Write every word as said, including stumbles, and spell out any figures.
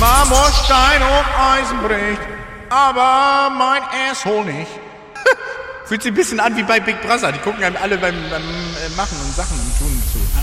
Marmorstein und Eisen bricht, aber mein Asshole nicht. Fühlt sich ein bisschen an wie bei Big Brother. Die gucken einem alle beim, beim äh, Machen und Sachen und Tun zu.